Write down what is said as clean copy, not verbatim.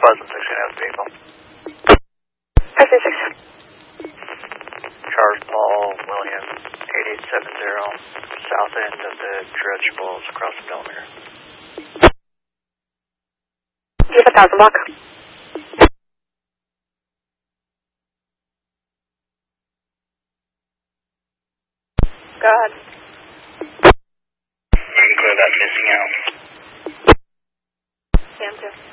Pleasant 16 vehicle. 536. Charles Paul William 8870, south end of the dredgeables across the Delamere. You have 1,000 block. Go ahead. You can clear that missing out. Sam 2.